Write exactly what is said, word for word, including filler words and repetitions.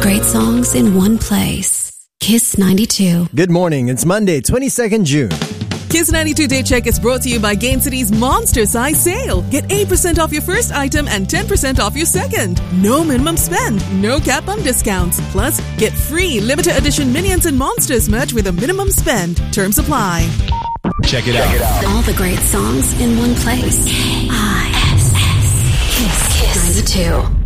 great songs in one place. Kiss ninety-two. Good morning. It's Monday, twenty-second June. Kiss ninety-two Day Check is brought to you by Gain City's Monster Size Sale. Get eight percent off your first item and ten percent off your second. No minimum spend, no cap on discounts. Plus, get free limited edition Minions and Monsters merch with a minimum spend. Terms apply. Check it out. All the great songs in one place. I S S Kiss ninety-two.